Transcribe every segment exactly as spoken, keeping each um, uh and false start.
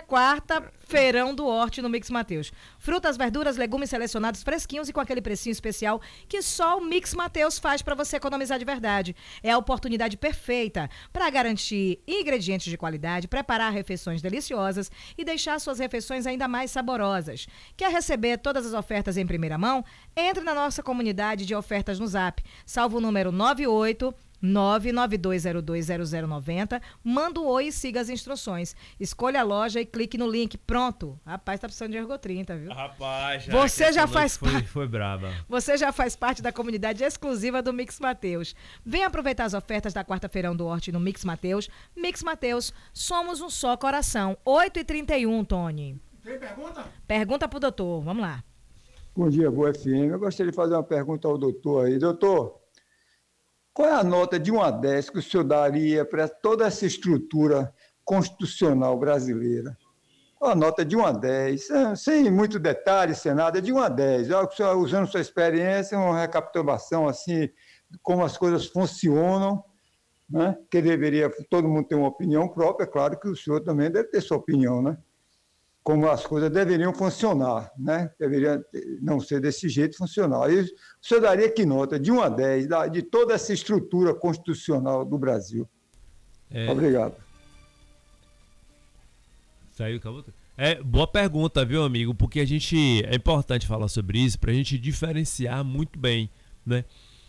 quarta, feirão do Horti no Mix Mateus. Frutas, verduras, legumes selecionados fresquinhos e com aquele precinho especial que só o Mix Mateus faz para você economizar de verdade. É a oportunidade perfeita para garantir ingredientes de qualidade, preparar refeições deliciosas e deixar suas refeições ainda mais saborosas. Quer receber todas as ofertas em primeira mão? Entre na nossa comunidade de ofertas no Zap. Salva o número nove oito nove nove dois zero dois zero zero nove zero, manda um oi e siga as instruções. Escolha a loja e clique no link. Pronto. Rapaz, tá precisando de Ergo trinta, viu? Rapaz, já Você já faz foi, parte. Foi braba. Você já faz parte da comunidade exclusiva do Mix Mateus. Venha aproveitar as ofertas da quarta-feirão do Horti no Mix Mateus. Mix Mateus, somos um só coração. oito e trinta e um, Tony. Tem pergunta? Pergunta pro doutor. Vamos lá. Bom dia, Boa F M. Eu gostaria de fazer uma pergunta ao doutor aí. Doutor, qual é a nota de um a dez que o senhor daria para toda essa estrutura constitucional brasileira? Qual a nota de um a dez? Sem muito detalhe, sem nada, de um a dez. Usando sua experiência, uma recapitulação assim, como as coisas funcionam, né? Que deveria, todo mundo ter uma opinião própria, é claro que o senhor também deve ter sua opinião, né? Como as coisas deveriam funcionar, né? Deveria não ser desse jeito funcionar. E o senhor daria que nota, de um a dez, de toda essa estrutura constitucional do Brasil? É... Obrigado. Saiu, acabou. É, boa pergunta, viu, amigo? Porque a gente, é importante falar sobre isso para a gente diferenciar muito bem, né?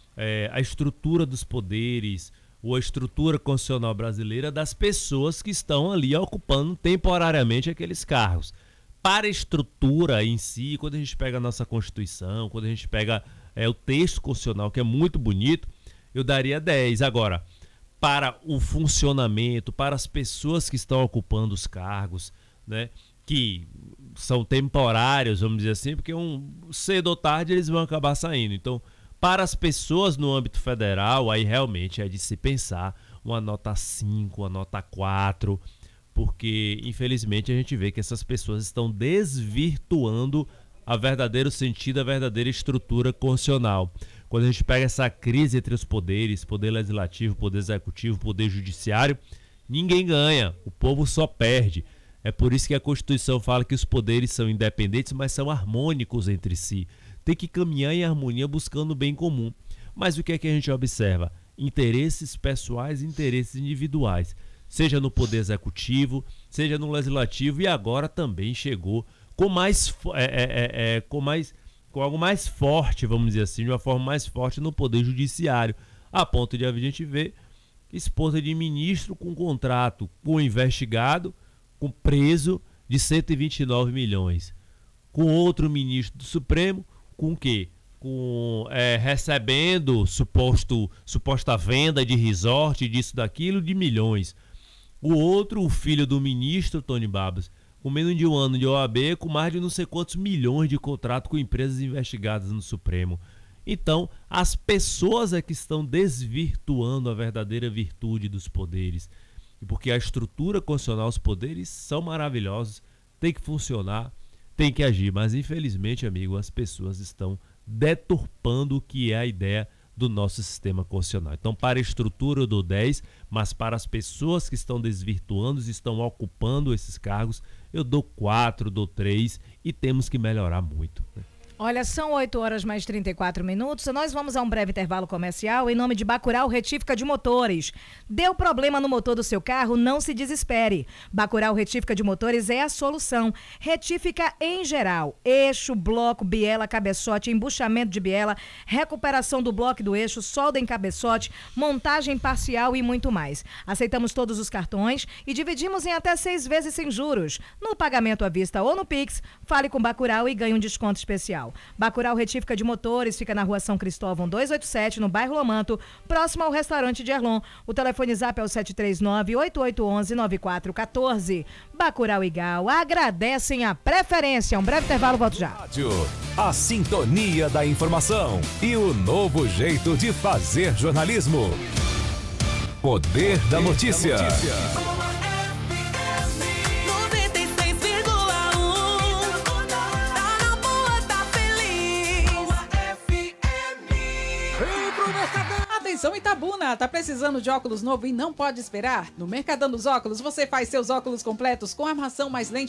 É, a estrutura dos poderes, ou a estrutura constitucional brasileira das pessoas que estão ali ocupando temporariamente aqueles cargos. Para a estrutura em si, quando a gente pega a nossa Constituição, quando a gente pega é, o texto constitucional, que é muito bonito, eu daria dez. Agora, para o funcionamento, para as pessoas que estão ocupando os cargos, né, que são temporários, vamos dizer assim, porque um, cedo ou tarde eles vão acabar saindo. Então, para as pessoas no âmbito federal, aí realmente é de se pensar uma nota cinco, uma nota quatro, porque infelizmente a gente vê que essas pessoas estão desvirtuando a verdadeiro sentido, a verdadeira estrutura constitucional. Quando a gente pega essa crise entre os poderes, poder legislativo, poder executivo, poder judiciário, ninguém ganha, o povo só perde. É por isso que a Constituição fala que os poderes são independentes, mas são harmônicos entre si. Tem que caminhar em harmonia buscando o bem comum. Mas o que é que a gente observa? Interesses pessoais e interesses individuais. Seja no poder executivo, seja no legislativo, e agora também chegou com mais, é, é, é, com mais com algo mais forte, vamos dizer assim, de uma forma mais forte no poder judiciário. A ponto de a gente ver esposa de ministro com contrato com investigado, com preso de cento e vinte e nove milhões. Com outro ministro do Supremo, com o quê? Com, é, recebendo suposto, suposta venda de resort, disso, daquilo, de milhões. O outro, o filho do ministro, Tony Babas, com menos de um ano de O A B, com mais de não sei quantos milhões de contrato com empresas investigadas no Supremo. Então, as pessoas é que estão desvirtuando a verdadeira virtude dos poderes. E porque a estrutura constitucional, os poderes são maravilhosos, tem que funcionar, tem que agir, mas infelizmente, amigo, as pessoas estão deturpando o que é a ideia do nosso sistema constitucional. Então, para a estrutura eu dou dez, mas para as pessoas que estão desvirtuando, estão ocupando esses cargos, eu dou quatro, dou três, e temos que melhorar muito, né? Olha, são oito horas mais trinta e quatro minutos. Nós vamos a um breve intervalo comercial em nome de Bacurau Retífica de Motores. Deu problema no motor do seu carro? Não se desespere. Bacurau Retífica de Motores é a solução. Retífica em geral. Eixo, bloco, biela, cabeçote, embuchamento de biela, recuperação do bloco e do eixo, solda em cabeçote, montagem parcial e muito mais. Aceitamos todos os cartões e dividimos em até seis vezes sem juros. No pagamento à vista ou no Pix, fale com Bacurau e ganhe um desconto especial. Bacurau Retífica de Motores fica na rua São Cristóvão duzentos e oitenta e sete, no bairro Lomanto, próximo ao restaurante de Erlon. O telefone zap é o sete três nove, oito oito um um, nove quatro um quatro. Bacurau e Gal agradecem a preferência. Um breve intervalo, volto já. A sintonia da informação e o novo jeito de fazer jornalismo. Poder da notícia. Atenção Itabuna, tá precisando de óculos novo e não pode esperar? No Mercadão dos Óculos você faz seus óculos completos com armação mais lente